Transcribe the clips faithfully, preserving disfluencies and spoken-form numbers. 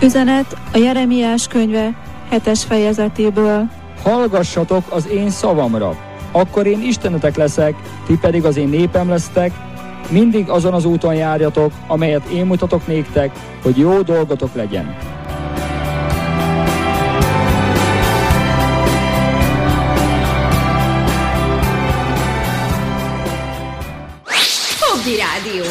Üzenet a Jeremiás könyve hetes fejezetéből. Hallgassatok az én szavamra, akkor én Istenetek leszek, ti pedig az én népem lesztek, mindig azon az úton járjatok, amelyet én mutatok néktek, hogy jó dolgotok legyen. Hobby Rádió,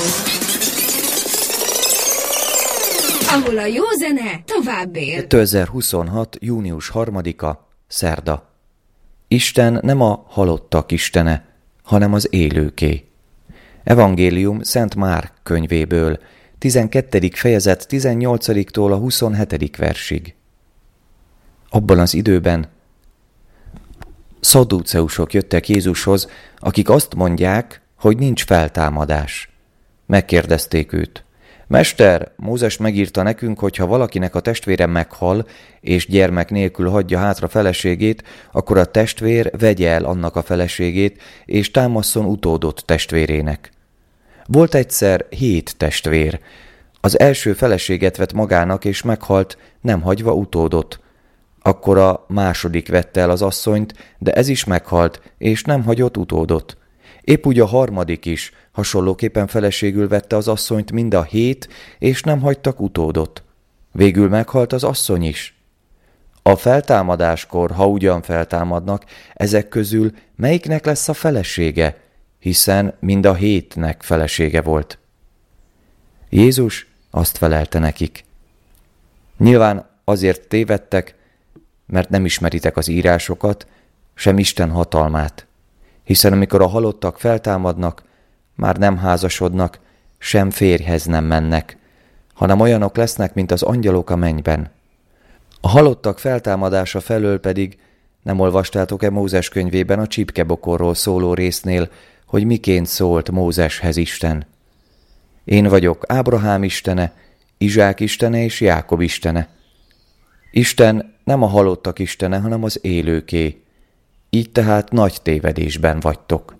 ahol a jó zene tovább él. kétezer-huszonhat. június harmadika, szerda. Isten nem a halottak istene, hanem az élőké. Evangélium Szent Márk könyvéből, tizenkettedik fejezet tizennyolcadiktól a huszonhetedik versig. Abban az időben szadduceusok jöttek Jézushoz, akik azt mondják, hogy nincs feltámadás. Megkérdezték őt: Mester, Mózes megírta nekünk, hogy ha valakinek a testvére meghal, és gyermek nélkül hagyja hátra feleségét, akkor a testvér vegye el annak a feleségét, és támasszon utódot testvérének. Volt egyszer hét testvér. Az első feleséget vett magának, és meghalt, nem hagyva utódot. Akkor a második vette el az asszonyt, de ez is meghalt, és nem hagyott utódot. Épp úgy a harmadik is hasonlóképpen feleségül vette az asszonyt mind a hét, és nem hagytak utódot. Végül meghalt az asszony is. A feltámadáskor, ha ugyan feltámadnak, ezek közül melyiknek lesz a felesége, hiszen mind a hétnek felesége volt. Jézus azt felelte nekik: Nyilván azért tévedtek, mert nem ismeritek az írásokat, sem Isten hatalmát. Hiszen amikor a halottak feltámadnak, már nem házasodnak, sem férjhez nem mennek, hanem olyanok lesznek, mint az angyalok a mennyben. A halottak feltámadása felől pedig nem olvastátok-e Mózes könyvében a csipkebokorról szóló résznél, hogy miként szólt Mózeshez Isten? Én vagyok Ábrahám istene, Izsák istene és Jákob istene. Isten nem a halottak istene, hanem az élőké. Így tehát nagy tévedésben vagytok.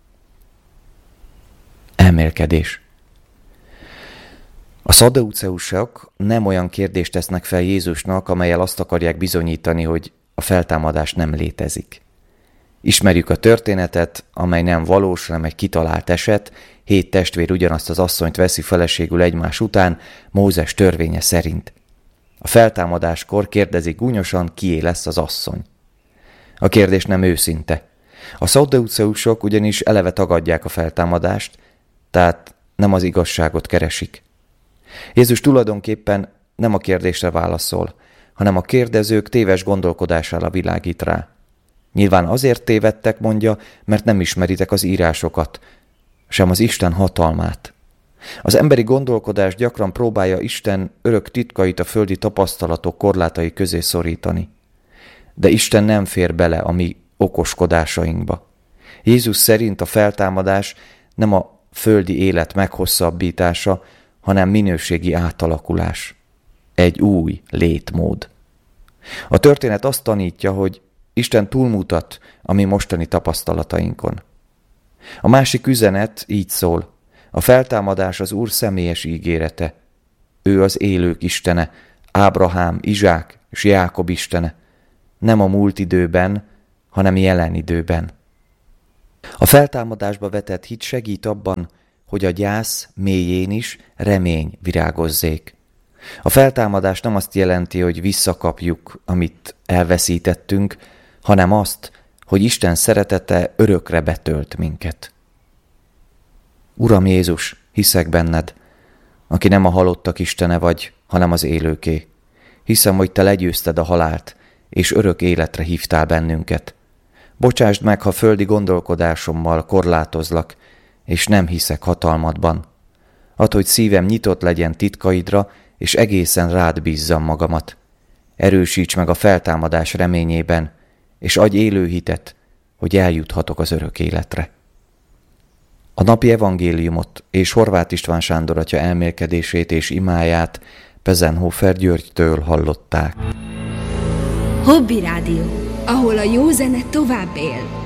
Elmélkedés. A szadduceusok nem olyan kérdést tesznek fel Jézusnak, amellyel azt akarják bizonyítani, hogy a feltámadás nem létezik. Ismerjük a történetet, amely nem valós, hanem egy kitalált eset. Hét testvér ugyanazt az asszonyt veszi feleségül egymás után, Mózes törvénye szerint. A feltámadáskor kérdezik gúnyosan, kié lesz az asszony. A kérdés nem őszinte. A szadduceusok ugyanis eleve tagadják a feltámadást, tehát nem az igazságot keresik. Jézus tulajdonképpen nem a kérdésre válaszol, hanem a kérdezők téves gondolkodására világít rá. Nyilván azért tévedtek, mondja, mert nem ismeritek az írásokat, sem az Isten hatalmát. Az emberi gondolkodás gyakran próbálja Isten örök titkait a földi tapasztalatok korlátai közé szorítani. De Isten nem fér bele a mi okoskodásainkba. Jézus szerint a feltámadás nem a földi élet meghosszabbítása, hanem minőségi átalakulás. Egy új létmód. A történet azt tanítja, hogy Isten túlmutat a mi mostani tapasztalatainkon. A másik üzenet így szól: a feltámadás az Úr személyes ígérete. Ő az élők istene, Ábrahám, Izsák és Jákob istene. Nem a múlt időben, hanem jelen időben. A feltámadásba vetett hit segít abban, hogy a gyász mélyén is remény virágozzék. A feltámadás nem azt jelenti, hogy visszakapjuk, amit elveszítettünk, hanem azt, hogy Isten szeretete örökre betölt minket. Uram Jézus, hiszek benned, aki nem a halottak istene vagy, hanem az élőké. Hiszem, hogy te legyőzted a halált, és örök életre hívtál bennünket. Bocsásd meg, ha földi gondolkodásommal korlátozlak, és nem hiszek hatalmadban. Add, hogy szívem nyitott legyen titkaidra, és egészen rád bízzam magamat. Erősíts meg a feltámadás reményében, és adj élő hitet, hogy eljuthatok az örök életre. A napi evangéliumot és Horváth István Sándor atya elmélkedését és imáját Pezenhofer Györgytől hallották. Hobby Rádió, ahol a jó zene tovább él.